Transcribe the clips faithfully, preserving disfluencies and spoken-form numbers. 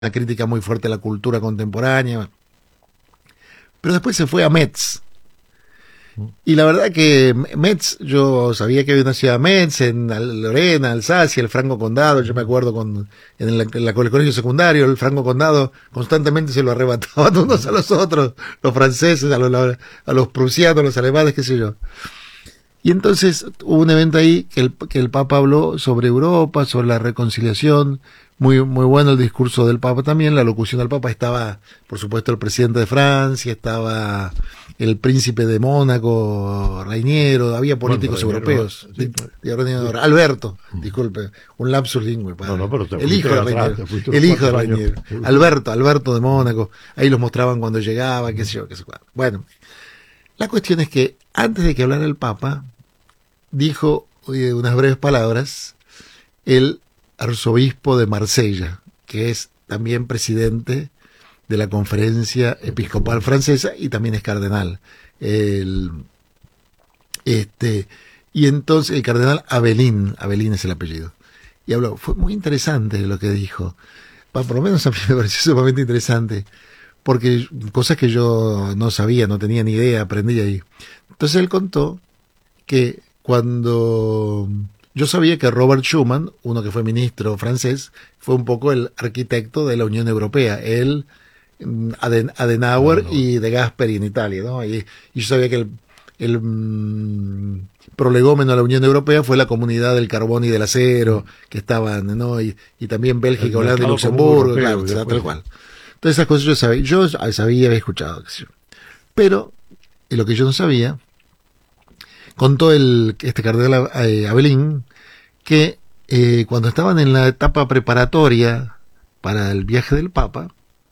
una crítica muy fuerte a la cultura contemporánea. Pero después se fue a Metz. Y la verdad que Metz, yo sabía que había una ciudad Metz, en Lorena, Alsacia, el Franco Condado. Yo me acuerdo con, en, la, en la, el colegio secundario, el Franco Condado constantemente se lo arrebataban unos a los otros, los franceses, a los, a los prusianos, los alemanes, qué sé yo. Y entonces hubo un evento ahí que el, que el Papa habló sobre Europa, sobre la reconciliación. Muy, muy bueno el discurso del Papa también, la locución del Papa. Estaba, por supuesto, el presidente de Francia, estaba el príncipe de Mónaco, Reiniero, había políticos bueno, europeos. Sí, de, de, Alberto, disculpe, un lapsus lingüe. No, no, pero el hijo de Reiniero, el hijo de Reiniero. Alberto, Alberto de Mónaco, ahí los mostraban cuando llegaba, qué sé yo, qué sé cuál. Bueno, la cuestión es que antes de que hablara el Papa, dijo oye, unas breves palabras el arzobispo de Marsella, que es también presidente de la Conferencia Episcopal Francesa y también es cardenal. El, este, y entonces el cardenal Abelín, Abelín es el apellido. Y habló, fue muy interesante lo que dijo. Por lo menos a mí me pareció sumamente interesante, porque cosas que yo no sabía, no tenía ni idea, aprendí ahí. Entonces él contó que cuando yo sabía que Robert Schuman, uno que fue ministro francés, fue un poco el arquitecto de la Unión Europea, él, Aden, Adenauer no, no. y De Gasperi en Italia, ¿no? Y, y yo sabía que el, el um, prolegómeno a la Unión Europea fue la Comunidad del Carbón y del Acero, que estaban, ¿no? Y, y también Bélgica, Holanda y Luxemburgo, europeo, claro, después, tal cual. Todas esas cosas yo sabía, yo sabía, había escuchado. Pero, y lo que yo no sabía, contó el, este cardenal eh, Abelín que eh, cuando estaban en la etapa preparatoria para el viaje del Papa,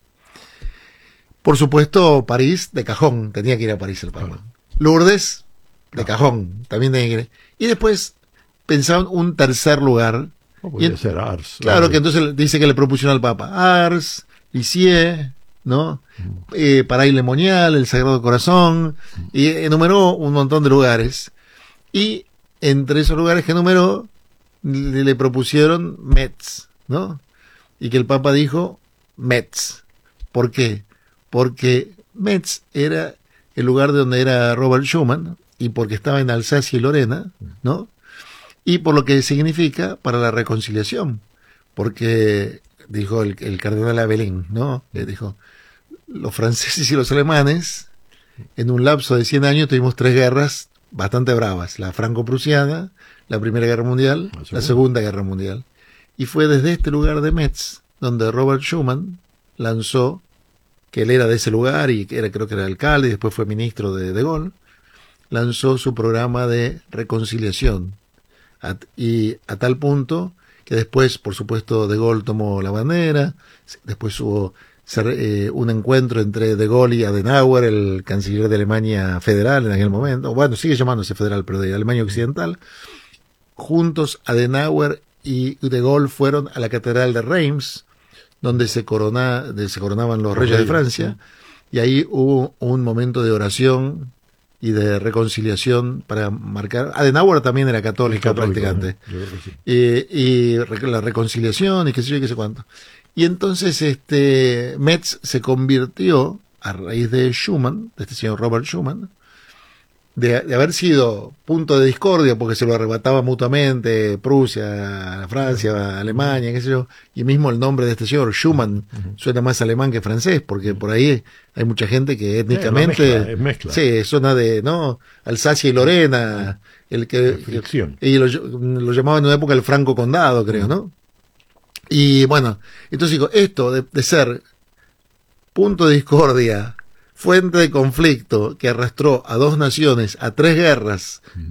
por supuesto París de cajón, tenía que ir a París el Papa. Claro. Lourdes de claro. cajón, también tenía que ir. Y después pensaban un tercer lugar. No podía y, ser Ars. Claro, Ars. Que entonces dice que le propusieron al Papa Ars, Lisieux, ¿no? Mm. Eh, Paray-le-Monial, el Sagrado Corazón, mm. y enumeró un montón de lugares. Y entre esos lugares que enumeró, le, le propusieron Metz, ¿no? Y que el Papa dijo Metz. ¿Por qué? Porque Metz era el lugar de donde era Robert Schuman, y porque estaba en Alsacia y Lorena, ¿no? Y por lo que significa para la reconciliación. Porque, dijo el, el cardenal Abelín, ¿no? Que dijo, los franceses y los alemanes, en un lapso de cien años tuvimos tres guerras bastante bravas, la franco-prusiana, la Primera Guerra Mundial, la, la Segunda Guerra Mundial. Y fue desde este lugar de Metz donde Robert Schuman lanzó, que él era de ese lugar y que era, creo que era alcalde y después fue ministro de De Gaulle, lanzó su programa de reconciliación. A, y a tal punto que después, por supuesto, De Gaulle tomó la bandera, después hubo Eh, un encuentro entre De Gaulle y Adenauer, el canciller de Alemania Federal en aquel momento, bueno, sigue llamándose Federal, pero de Alemania Occidental. Juntos Adenauer y De Gaulle fueron a la Catedral de Reims, donde se, corona, de, se coronaban los reyes de Francia, y ahí hubo un momento de oración y de reconciliación para marcar. Adenauer también era católico, practicante. Sí. Y, y la reconciliación y qué sé yo, qué sé cuánto. Y entonces este Metz se convirtió, a raíz de Schuman, de este señor Robert Schuman, de, de haber sido punto de discordia, porque se lo arrebataba mutuamente Prusia, Francia, Alemania, qué sé yo, y mismo el nombre de este señor, Schuman, uh-huh. suena más alemán que francés, porque por ahí hay mucha gente que étnicamente... Eh, mezcla, es mezcla. Sí, suena de, ¿no? Alsacia y Lorena, el que... El, y lo, lo llamaban en una época el Franco Condado, creo, uh-huh. ¿no? Y bueno, entonces digo, esto de, de ser punto de discordia, fuente de conflicto que arrastró a dos naciones a tres guerras